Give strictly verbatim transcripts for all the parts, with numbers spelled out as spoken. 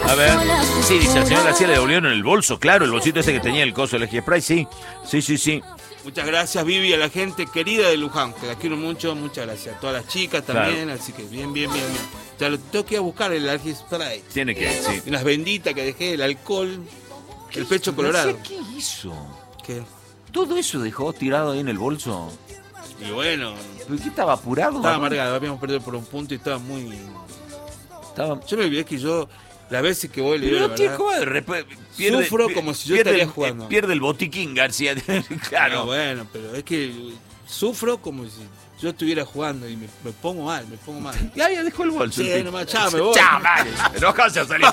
A ver. Sí, dice el señor García, le devolvieron en el bolso, claro, el bolsito ese que tenía el coso del spray, sí. Sí, sí, sí. Muchas gracias, Vivi, a la gente querida de Luján, que la quiero mucho, muchas gracias. A todas las chicas también, claro. Así que bien, bien, bien, bien. Ya lo tengo que ir a buscar el Algi Spray. Tiene que, sí. Unas benditas que dejé, el alcohol, el pecho colorado. ¿Qué hizo? ¿Qué? ¿Todo eso dejó tirado ahí en el bolso? Y bueno... ¿Pero qué estaba apurado? Estaba amargado, habíamos perdido por un punto y estaba muy... Estaba... Yo me olvidé que yo... Las veces que voy le digo no, la tío, verdad, ¿cómo de repente, pierde, sufro como si yo pierde, estaría jugando. Pierde el botiquín, García. Claro. No, bueno, pero es que sufro como si yo estuviera jugando y me, me pongo mal, me pongo mal. Ya, ya dejó el bolso. Sí, nomás, chao, me voy. Chao, vale. Enojado, salí.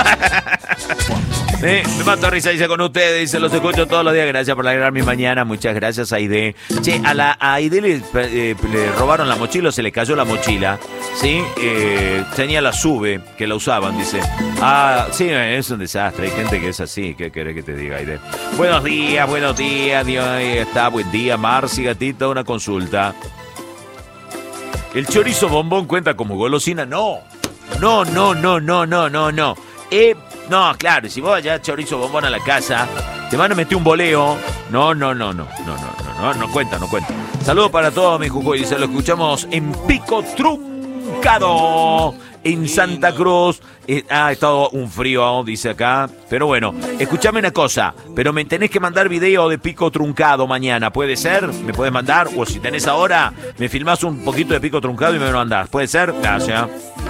Sí, me mato risa, dice con ustedes, dice, los escucho todos los días, gracias por alegrar mi mañana, muchas gracias, Aide. Che, a la a Aide le, eh, le robaron la mochila, o se le cayó la mochila, ¿sí? Eh, tenía la sube, que la usaban, dice. Ah, sí, es un desastre, hay gente que es así, ¿qué querés que te diga, Aide? Buenos días, buenos días, Dios, ahí está, buen día, Marci, gatito, una consulta. ¿El chorizo bombón cuenta como golosina? No, no, no, no, no, no, no, no. Eh... No, claro, si vos allá chorizo bombón a la casa, te van a meter un boleo. No, no, no, no, no, no, no, no, no cuenta, no cuenta. Saludos para todos, mi Jujuy, dice, lo escuchamos en Pico Truncado, en Santa Cruz. Eh, ha estado un frío, dice acá. Pero bueno, escuchame una cosa, pero me tenés que mandar video de Pico Truncado mañana, ¿puede ser? ¿Me puedes mandar? O si tenés ahora, me filmás un poquito de Pico Truncado y me lo mandás. ¿Puede ser? Gracias.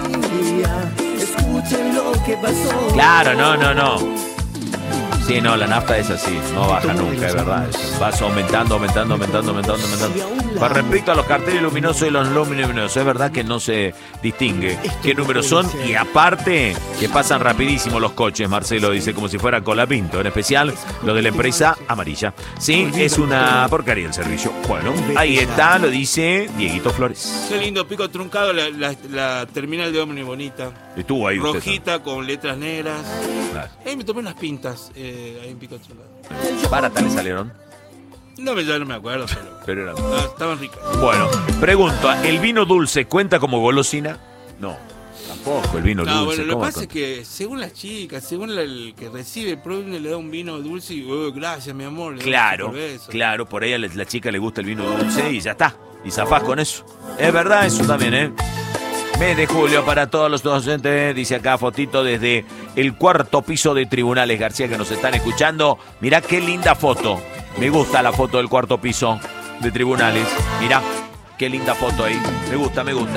Claro, no, no, no. Sí, no, la nafta es así, no baja nunca, es verdad. Vas aumentando, aumentando, aumentando, aumentando, aumentando. Con respecto a los carteles luminosos y los no luminosos, es verdad que no se distingue qué números son y aparte que pasan rapidísimo los coches, Marcelo dice, como si fuera Colapinto, en especial lo de la empresa amarilla. Sí, es una porquería el servicio. Bueno, ahí está, lo dice Dieguito Flores. Qué lindo, Pico Truncado, la, la, la terminal de Ómnibus bonita. Estuvo ahí usted, rojita, ¿no? con letras negras. Claro. Ahí me tomé unas pintas. Eh, ahí en Pico Truncado. ¿Baratas le salieron? No, ya no me acuerdo, pero, pero eran... ah, estaban ricas. Bueno, pregunto, ¿el vino dulce cuenta como golosina? No, tampoco el vino no, dulce. Bueno, lo que pasa con... es que según las chicas, según el que recibe el producto, le da un vino dulce y, oh, gracias, mi amor. Claro, claro, por ahí a la chica le gusta el vino dulce y ya está. Y zafás con eso. Es verdad eso también, ¿eh? Mes de julio para todos los docentes, dice acá fotito desde el cuarto piso de Tribunales García que nos están escuchando. Mirá qué linda foto, me gusta la foto del cuarto piso de Tribunales. Mirá, qué linda foto ahí, me gusta, me gusta.